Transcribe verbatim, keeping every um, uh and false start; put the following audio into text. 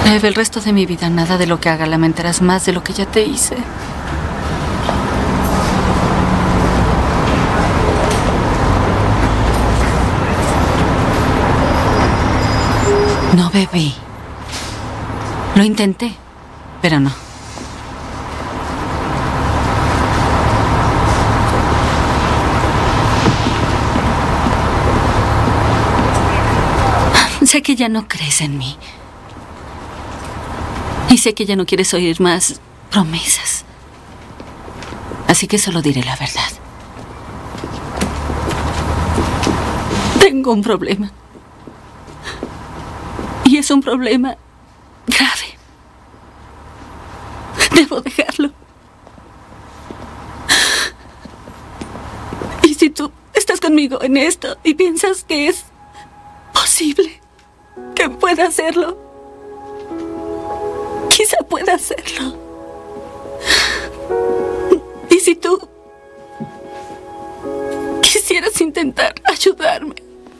Eve, el resto de mi vida, nada de lo que haga lamentarás más de lo que ya te hice. No bebí. Lo intenté, pero no. Sé que ya no crees en mí. Y sé que ya no quieres oír más promesas. Así que solo diré la verdad. Tengo un problema. Y es un problema grave. Debo dejarlo. Y si tú estás conmigo en esto y piensas que es posible que pueda hacerlo, quizá pueda hacerlo. Y si tú quisieras intentar ayudarme,